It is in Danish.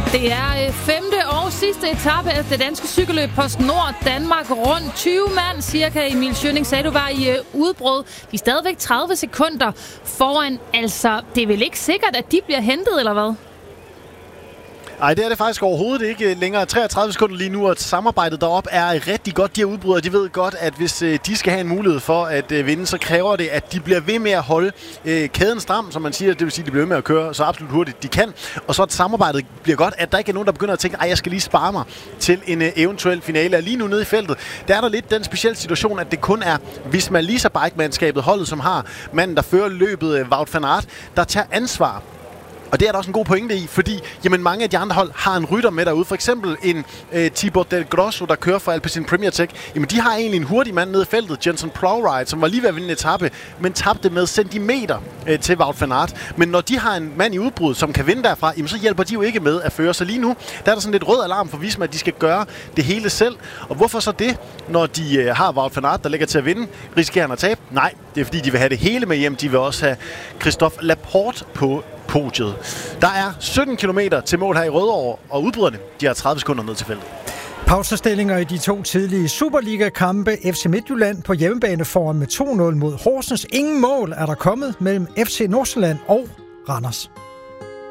Det er femte og sidste etape af det danske cykelløb PostNord Danmark rundt. 20 mand cirka. Emil Schønning sagde, du var i udbrud. De er stadigvæk 30 sekunder foran. Altså, det er vel ikke sikkert, at de bliver hentet, eller hvad? Nej, det er det faktisk overhovedet ikke længere. 33 sekunder lige nu, og samarbejdet deroppe er rigtig godt. De her udbrydere, de ved godt, at hvis de skal have en mulighed for at vinde, så kræver det, at de bliver ved med at holde kæden stram, som man siger. Det vil sige, at de bliver ved med at køre så absolut hurtigt de kan. Og så at samarbejdet bliver godt, at der ikke er nogen, der begynder at tænke, jeg skal lige spare mig til en eventuel finale. Og lige nu nede i feltet, der er der lidt den specielle situation, at det kun er Visma Lease Bike-mandskabet, holdet, som har manden, der fører løbet, Wout van Aert, der tager ansvar. Og det er der også en god pointe i, fordi mange af de andre hold har en rytter med derude. For eksempel en Thibaut Del Grosso, der kører for Alpecin Premier Tech. Jamen, de har egentlig en hurtig mand nede i feltet, Jenson Plowright, som var lige ved at vinde en etape, men tabte med centimeter til Wout van Aert. Men når de har en mand i udbrud, som kan vinde derfra, jamen, så hjælper de jo ikke med at føre. Så lige nu, der er der sådan lidt rød alarm for Visma, at de skal gøre det hele selv. Og hvorfor så det, når de har Wout van Aert, der ligger til at vinde? Risikerer han at tabe? Nej, det er fordi, de vil have det hele med hjem. De vil også have Christophe Laporte på podiet. Der er 17 km til mål her i Rødovre, og udbryderne, de har 30 sekunder ned til feltet. Pausestillinger i de to tidlige Superliga-kampe. FC Midtjylland på hjemmebane foran med 2-0 mod Horsens. Ingen mål er der kommet mellem FC Nordsjælland og Randers.